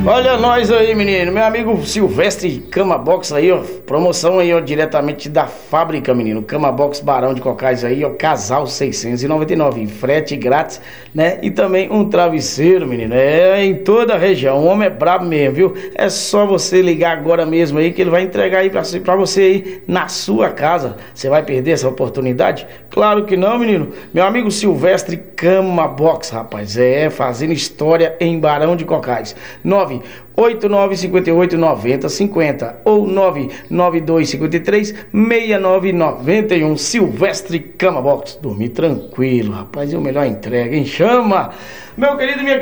Olha nós aí, menino. Meu amigo Silvestre Cama Box aí, ó. Promoção aí, ó, diretamente da fábrica, menino. Cama Box Barão de Cocais aí, ó. Casal 699. Frete grátis, né? E também um travesseiro, menino. É em toda a região. O homem é brabo mesmo, viu? É só você ligar agora mesmo aí que ele vai entregar aí pra você aí na sua casa. Você vai perder essa oportunidade? Claro que não, menino. Meu amigo Silvestre Cama Box, rapaz. É, fazendo história em Barão de Cocais. 989589050 ou 992536991. Silvestre Cama Box. Dormir tranquilo, rapaz. E o melhor entrega, hein? Chama! Meu querido, minha